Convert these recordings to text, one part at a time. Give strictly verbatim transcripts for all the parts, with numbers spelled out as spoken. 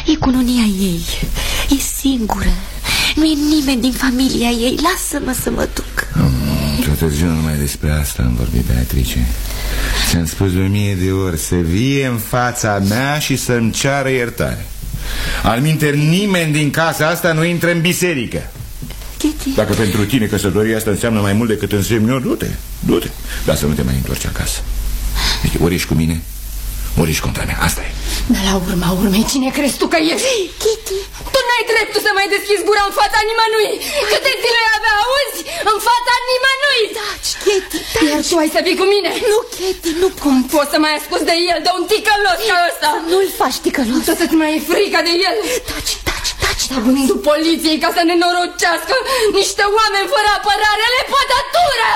E cununia ei. E singură. Nu e nimeni din familia ei. Lasă-mă să mă duc. Toată ziua numai despre asta am vorbit, Beatrice. Ți-am spus de o mie de ori să vie în fața mea și să-mi ceară iertare. Alminteri, nimeni din casa asta nu intră în biserică. Kitty. Dacă pentru tine căsătoria asta înseamnă mai mult decât însemn eu, du-te, du-te. Dar să nu te mai întorci acasă. Deci ori ești cu mine, ori ești contra mea, asta e. Dar la urma urmei, cine crezi tu că ești? Kitty. Tu n-ai dreptul să mai deschizi gura în fața nimănui. Câte zile avea, auzi? În fața nimănui. Taci, Kitty, taci. Iar tu ai să vii cu mine? Nu, Kitty, nu. Cum poți să mai ascuzi de el, de un ticălos ca ăsta? Nu-l faci ticălos. Tot să-ți mai e frică de el. Taci, taci, taci. Dar vându poliției ca să ne norocească niște oameni fără apărare, lepădătură!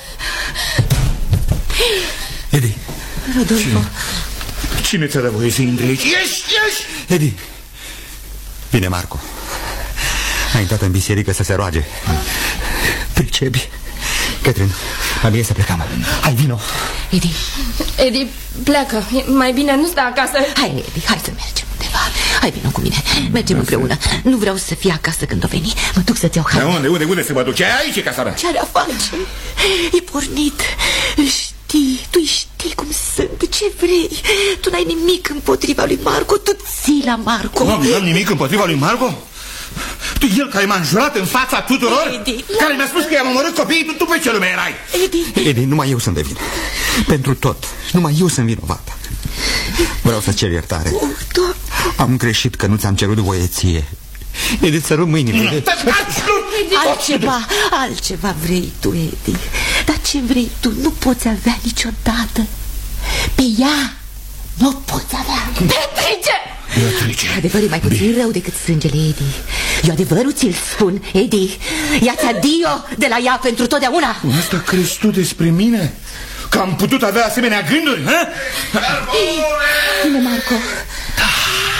Edi. Rodolfo. Cine ți-a dat voie să intri aici? Ieși, ieși! Edi. Vine Marco. A intrat în biserică să se roage. Pricepi? Catherine, mai bine să plecăm. Hai, vino. Edi. Edi, pleacă. Mai bine nu stai acasă. Hai, Edi, hai să mergem undeva. Hai, vino cu mine. Mergem împreună. Nu vreau să fie acasă când o veni. Mă duc să-ți iau haine. Unde, unde, unde să mă duc? Ce ai aici, casa mea? Ce are a face? E pornit. Știi, tu știi cum sunt. Ce vrei? Tu n-ai nimic împotriva lui Marco. Tu ții la Marco. Nu am nimic împotriva lui Marco? Tu, el care m-a înjurat în fața tuturor? Edi, care mi-a spus că i-am omorât copiii, tu, tu pe ce lume erai? Edi. Edi, numai eu sunt de vină. Pentru tot, numai eu sunt vinovată. Vreau să cer iertare. Am greșit că nu ți-am cerut voie ție. Edi, să rup mâinile de... Altceva, altceva vrei tu, Edi. Dar ce vrei tu nu poți avea niciodată. Pe ea nu poți avea. Beatrice! Beatrice. Adevărul e mai puțin rău decât sângele, Edi. Eu adevărul ți-l spun, Edi. Ia-ți adio de la ea pentru totdeauna. Asta crezi tu despre mine? Că am putut avea asemenea gânduri, ha? Vine Marco. Da.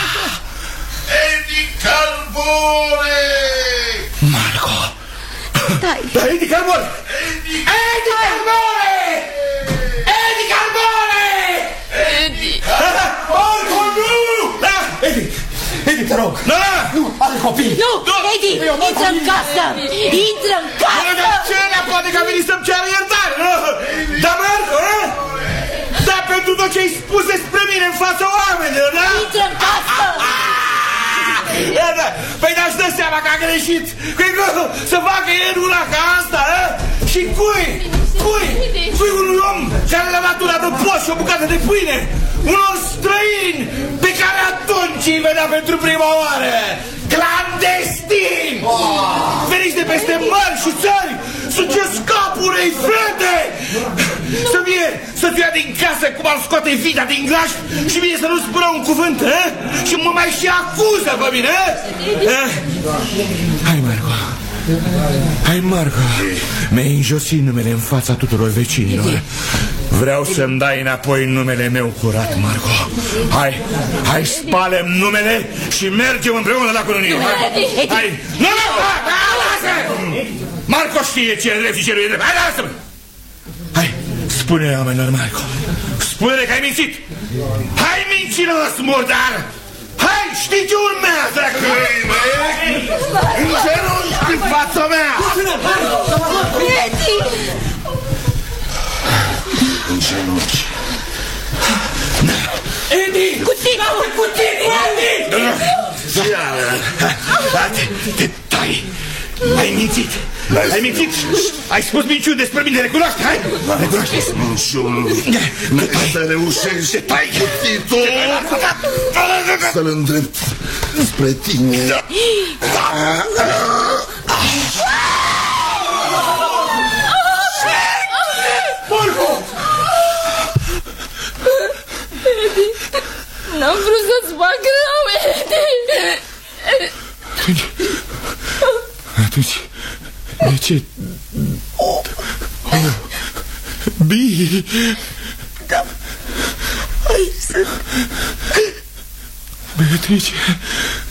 Edi Carbone! Marco. Stai. Da, Edi Carbone! Edi, Edi Carbone! Edi Carbone! Edi! Marco, nu! Da, Edi! Edi, te rog! Nu, nu! Are copii! Nu! Edi! Intră în casă! Intră în casă! Dar ce ne poate că a venit să-mi ceară iertare, nu? Da, Marco, ha? Da, pentru tot ce ai spus despre mine în fața oamenilor, da? Intră în casă! Da, da. Păi n-aș dă seama că a greșit. Că-i greu să facă el una ca asta, a? Și cui? Cui? Cui unui om care l-a luat una de post și o bucată de pâine? Unor străini pe care atunci îi vedea pentru prima oară. Clandestini! Veniți de peste mări și țări, suceți capul unei fete! Să vie, să-ți ia din casă cum ar scoate vita din graș și mie să nu spună un cuvânt, he? Și mă mai și acuză pe mine, he? Hai, Marco. Hai, Marco. Mi-ai înjosit numele în fața tuturor vecinilor. Vreau să-mi dai înapoi numele meu curat, Marco. Hai, hai, spală-mi numele și mergem împreună la cununie. Hai, hai. Nu, nu, lasă! Marco știe ce e drept și ce nu e drept. Hai, lasă-mă! Hai, spune-le oamenilor, Marco. Spune-le că ai mințit. Hai, mincinos, murdar! Hai, știi ce urmează? În genunchi în fața mea! Edi! În genunchi. Edi! Cu tine! Cu tine, Edi! Te tai! Ai mințit! Ai mințit! Ai spus minciuni despre mine, recunoaște, hai! Recunoaște! Minciunul, să reușești cutitul să-l îndrept spre tine. Marco! Edi, n-am vrut să-ți fac rău, Edi. Atunci, de ce... Oh, Bi... Da, hai să... Beatrice...